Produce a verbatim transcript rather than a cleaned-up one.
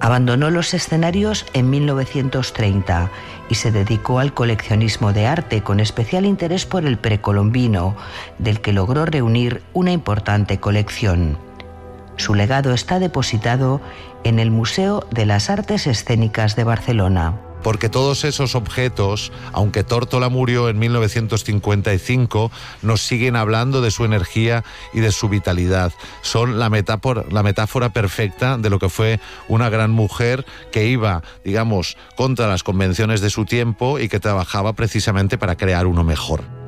Abandonó los escenarios en mil novecientos treinta y se dedicó al coleccionismo de arte, con especial interés por el precolombino, del que logró reunir una importante colección. Su legado está depositado en el Museo de las Artes Escénicas de Barcelona. Porque todos esos objetos, aunque Tórtola murió en mil novecientos cincuenta y cinco, nos siguen hablando de su energía y de su vitalidad. Son la metáfora, la metáfora perfecta de lo que fue una gran mujer que iba, digamos, contra las convenciones de su tiempo y que trabajaba precisamente para crear uno mejor.